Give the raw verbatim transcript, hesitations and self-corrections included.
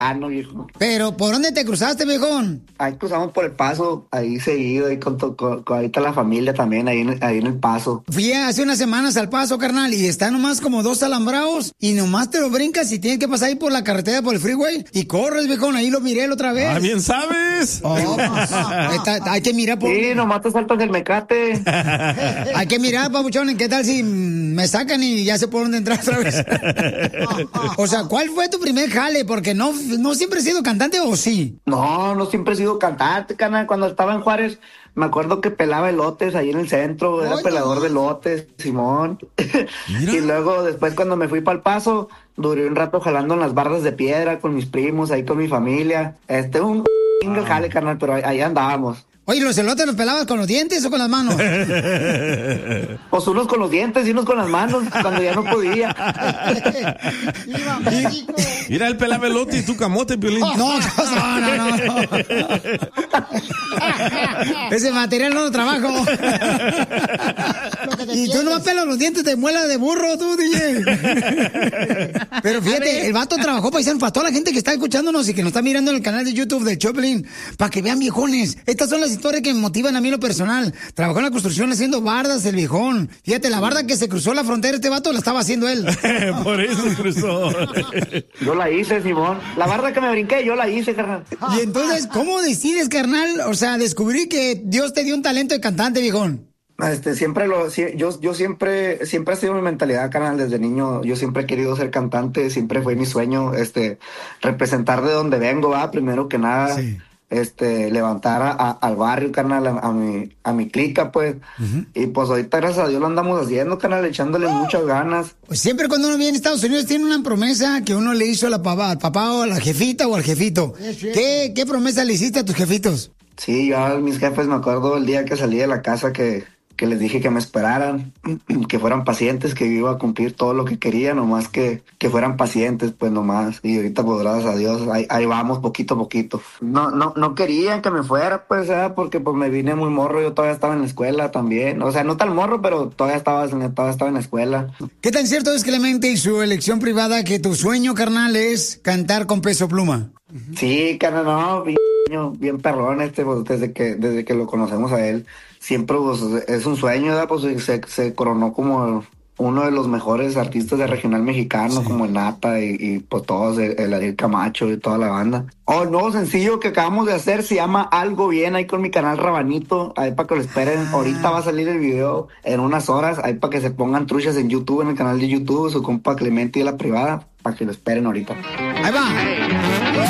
no, viejo. Pero, ¿por dónde te cruzaste, viejón? Ahí cruzamos por El Paso, ahí seguido, ahí con, to, con, con ahorita la familia también, ahí en, ahí en El Paso. Fui hace unas semanas al Paso, carnal, y está nomás como dos alambrados, y nomás te lo brincas y tienes que pasar ahí por la carretera, por el freeway, y corres, viejón, ahí lo miré la otra vez. Ah, bien sabes. Oh, está, hay que mirar por... Sí, nomás te saltas del mecate. Hay que mirar, papuchón, ¿qué tal si me sacan y ya sé por dónde entrar otra vez? O sea, ¿cuál fue tu primer jale? Porque no, no siempre he sido cantante, ¿o sí? No, no siempre he sido cantante, carnal. Cuando estaba en Juárez, me acuerdo que pelaba elotes ahí en el centro, era Oye. pelador de elotes, Simón. Y luego, después, cuando me fui para El Paso, duré un rato jalando en las barras de piedra con mis primos, ahí con mi familia. Este, un chingo jale, carnal, pero ahí, ahí andábamos. Oye, ¿los elotes los pelabas con los dientes o con las manos? Pues unos con los dientes y unos con las manos, cuando ya no podía. Mira el pelaba elote y tu camote, Piolín. No, no, no, no, no. Ese material no lo trabajo. Y tú no pelas los dientes de muela de burro, tú, D J. Pero fíjate, el vato trabajó, paisano, para toda la gente que está escuchándonos y que nos está mirando en el canal de YouTube del Choplin, para que vean, viejones. Estas son las historias que me motivan a mí en lo personal. Trabajó en la construcción haciendo bardas, el viejón. Fíjate, la barda que se cruzó la frontera, este vato la estaba haciendo él. Por eso cruzó. Yo la hice, Simón. La barda que me brinqué, yo la hice, carnal. Y entonces, ¿cómo decides, carnal? O sea, descubrí que Dios te dio un talento de cantante, viejón. Este, siempre lo, si- yo, yo siempre, siempre ha sido mi mentalidad, carnal, desde niño. Yo siempre he querido ser cantante, siempre fue mi sueño, este, representar de donde vengo, va, primero que nada. Sí. Este, levantar a- a- al barrio, carnal, a, a mi, a mi clica, pues. Y pues ahorita, gracias a Dios, lo andamos haciendo, carnal, echándole muchas ganas. Pues siempre cuando uno viene a Estados Unidos tiene una promesa que uno le hizo a la papá, al papá o a la jefita o al jefito. ¿Qué, qué promesa le hiciste a tus jefitos? Sí, yo a mis jefes me acuerdo el día que salí de la casa que, que les dije que me esperaran, que fueran pacientes, que yo iba a cumplir todo lo que quería, nomás que, que fueran pacientes, pues nomás. Y ahorita, pues gracias a Dios, ahí, ahí vamos poquito a poquito. No, no, no querían que me fuera, pues, ¿eh? Porque pues me vine muy morro, yo todavía estaba en la escuela también. O sea, no tan morro, pero todavía estaba, todavía estaba en la escuela. ¿Qué tan cierto es, Clemente, y su elección privada que tu sueño, carnal, es cantar con Peso Pluma? Sí, carnal, no, bien, bien perrón este, pues, desde que, desde que lo conocemos a él. Siempre, pues, es un sueño, ¿verdad? Pues se, se coronó como uno de los mejores artistas de regional mexicano, sí, como el Nata y, y pues todos, el, el Ariel Camacho y toda la banda. Oh, el nuevo sencillo que acabamos de hacer se llama Algo Bien, ahí con mi canal Rabanito, ahí para que lo esperen. Ah. Ahorita va a salir el video en unas horas, ahí para que se pongan truchas en YouTube, en el canal de YouTube, su compa Clemente y la privada, para que lo esperen ahorita. Ahí va.